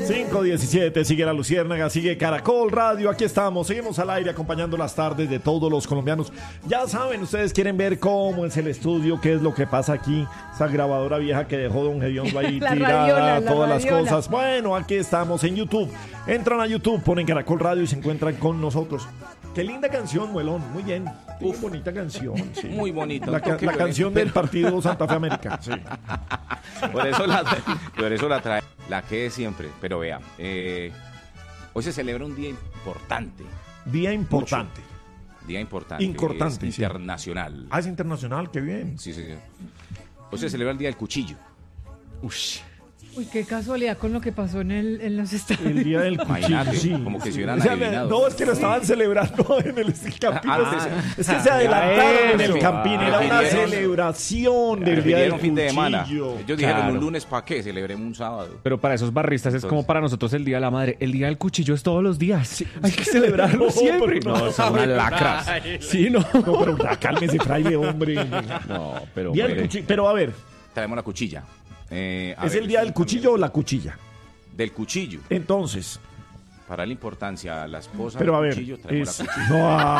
5:17, sigue La Luciérnaga, sigue Caracol Radio, aquí estamos, seguimos al aire acompañando las tardes de todos los colombianos. Ya saben, ustedes quieren ver cómo es el estudio, qué es lo que pasa aquí, esa grabadora vieja que dejó don Gediondo ahí tirada, todas las cosas. Bueno, aquí estamos en YouTube, entran a YouTube, ponen Caracol Radio y se encuentran con nosotros. Qué linda canción, Muelón, muy bien. Qué bonita canción. Sí. Muy bonita. La canción del partido Santa Fe América. Sí. Por eso la trae. La que es siempre. Pero vea, hoy se celebra un día importante. Día importante. Mucho. Día importante. Importante. Es internacional. Ah, es internacional, qué bien. Sí. Hoy se celebra el Día del Cuchillo. Uy, qué casualidad con lo que pasó en los Estados Unidos. El día del cuchillo, sí. Como que se hubieran adivinado. No, es que lo estaban celebrando en el Campín. Es que se adelantaron en el Campín. Era una celebración del día del fin de semana. cuchillo. Ellos dijeron un lunes, ¿para qué? Celebremos un sábado. Pero para esos barristas es como para nosotros el Día de la Madre. El Día del Cuchillo es todos los días. Sí. Hay que celebrarlo siempre. No, son unas lacras. Sí, no. No, pero cálmese, fraile, hombre. No, pero... Día del cuchillo. Pero a ver. Traemos la cuchilla. ¿Es el día del cuchillo o la cuchilla? Del cuchillo. Entonces. Para la importancia a la esposa pero del a ver, cuchillo, traemos la cuchilla.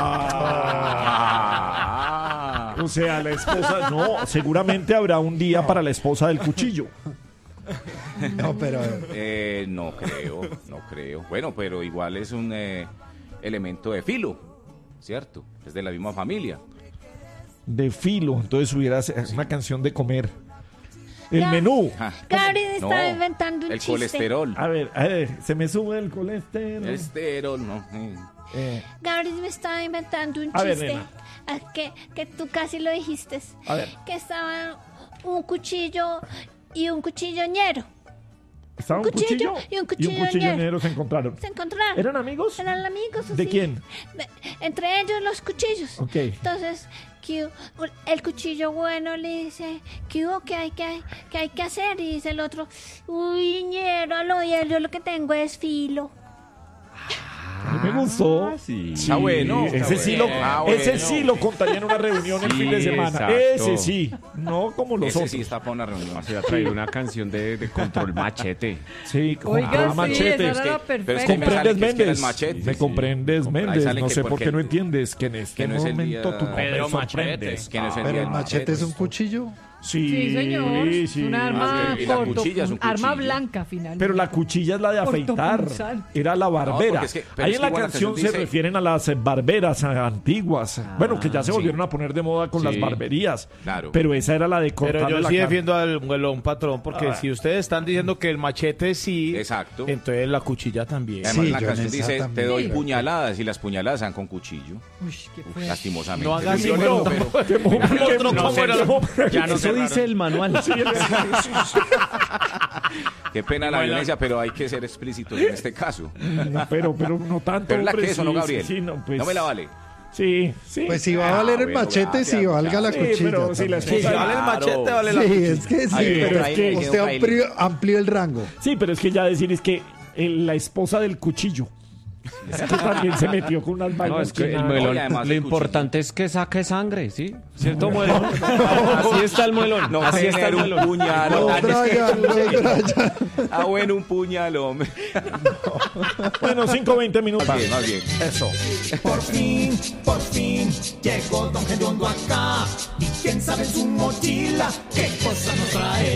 No, o sea, la esposa. No, seguramente habrá un día para la esposa del cuchillo. No, pero. No creo. Bueno, pero igual es un elemento de filo, ¿cierto? Es de la misma familia. De filo, entonces hubiera una canción de comer. El menú. Gabriel está inventando un chiste. El colesterol. A ver, se me sube el colesterol. No. Gabriel me estaba inventando un A ver, chiste. nena. Que tú casi lo dijiste. A ver. Que estaban un cuchillo y un cuchilloñero. Estaba un cuchillo y un cuchilloñero. cuchilloñero se encontraron. ¿Eran amigos? Eran amigos. ¿De sí. quién? Entre ellos los cuchillos. Ok. Entonces, el cuchillo bueno le dice, ¿qué hay que hacer? Y dice el otro, uy, ñero, yo lo que tengo es filo. Me gustó. Sí. Está bueno. Ese sí lo contaría en una reunión el fin de semana. Exacto. Ese sí. No como los Ese otros. sí está para una reunión. Se ha traído una canción de Control Machete. Sí, Oiga, Machete. esa era pero es perfecta. que me sale ¿Comprendes, que es que era Méndez? el machete, Me sí. comprendes, Ahí Méndez. sale No que sé por porque qué no entiendes que en este no es el momento día- tú no Pedro me sorprendes. Que no es el Pero día el del machete es un cuchillo. Sí, señor. Sí. Un arma Y la cuchilla es un arma cuchillo. blanca, finalmente. Pero la cuchilla es la de afeitar. Cortopunzante. Era la barbera. porque es que- pero Ahí es en que la igual la canción canción se dice- refieren a las barberas antiguas. Bueno, que ya se sí. volvieron a poner de moda con Sí. las barberías. Claro. Pero esa era la de Pero cortarle yo la sí cara. defiendo al muelón, patrón, porque si ustedes están diciendo que el machete sí, Exacto. entonces la cuchilla también. Además, Sí, la yo en canción esa dice, te también. doy puñaladas, y las puñaladas sean con cuchillo. Uy, qué fue. Lastimosamente. No hagas Sí, eso, no, pero- ¿Qué otro no, cómo era la- Ya no Eso dice el manual. Qué pena la violencia, pero hay que ser explícitos en este caso. pero no tanto. Pero es la hombre, que eso, ¿no, Gabriel? Sí, no, pues, No me la vale. Sí. Pues si va a valer el bueno, machete, gracias, si valga la Sí, cuchilla. pero si la también. Si vale el machete, vale la Sí, cuchilla. es que sí, Ahí pero es que usted amplió el rango. Sí, pero es que ya decir es que la esposa del cuchillo. Es que también se metió con unas vainas. No, es que el nada. muelón, y además lo el importante es que saque sangre, ¿sí? ¿Cierto, muelón? Así está el muelón. No Así está tener el un muelón. puñalón. No, Brian. Ah, bueno, un puñalón. Bueno, 5:20 minutos. Más bien. Eso. Por fin, llegó Don Gediondo acá. Y quién sabe en su mochila qué cosa nos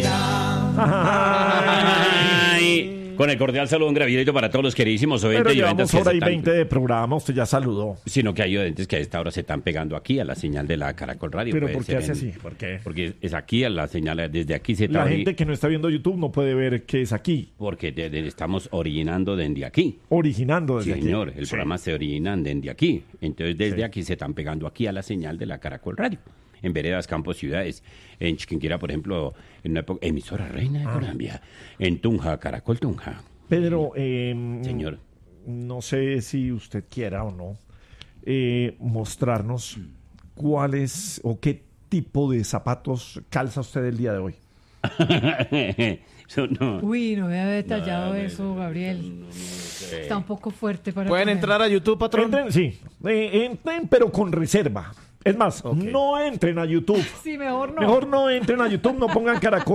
traerá. Ay. Con el cordial saludo, un graviderito para todos los queridísimos oyentes Pero y oyentas llevamos que hora se y están- 20 de programa, usted ya saludó. Sino que hay oyentes que a esta hora se están pegando aquí a la señal de la Caracol Radio. Pero Pues, ¿por qué se hace ven- así? ¿Por qué? Porque es aquí a la señal, desde aquí se La está gente que no está viendo YouTube no puede ver que es aquí, porque estamos originando desde aquí. originando desde Sí, aquí. señor, el Sí. programa se originan desde aquí. Entonces, desde Sí. aquí se están pegando aquí a la señal de la Caracol Radio. En veredas, campos, ciudades. En Chiquinquirá, por ejemplo, en una época, emisora Reina de Colombia. En Tunja, Caracol Tunja. Pedro, Señor. no sé si usted quiera o no mostrarnos cuáles o qué tipo de zapatos calza usted el día de hoy. Eso no. Uy, no había detallado eso, Gabriel. Está un poco fuerte para ¿Pueden poner. entrar a YouTube, patrón? Entren, sí, entren pero con reserva. Es más, no entren a YouTube. Sí, mejor no. Mejor no entren a YouTube, no pongan Caracol